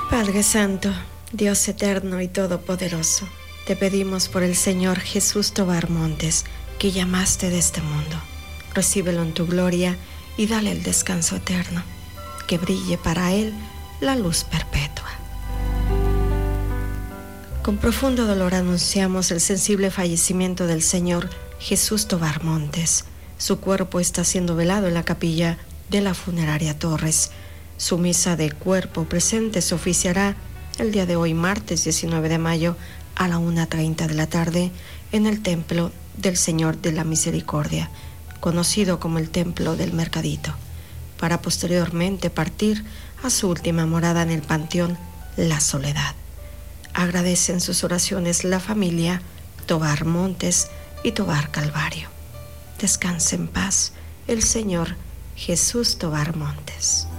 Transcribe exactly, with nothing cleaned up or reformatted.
Padre Santo, Dios eterno y todopoderoso, te pedimos por el Señor Jesús Tobar Montes, que llamaste de este mundo. Recíbelo en tu gloria y dale el descanso eterno, que brille para él la luz perpetua. Con profundo dolor anunciamos el sensible fallecimiento del Señor Jesús Tobar Montes. Su cuerpo está siendo velado en la capilla de la funeraria Torres. Su misa de cuerpo presente se oficiará el día de hoy, martes diecinueve de mayo, a la una treinta de la tarde, en el Templo del Señor de la Misericordia, conocido como el Templo del Mercadito, para posteriormente partir a su última morada en el Panteón La Soledad. Agradecen sus oraciones la familia Tobar Montes y Tobar Calvario. Descanse en paz el Señor Jesús Tobar Montes.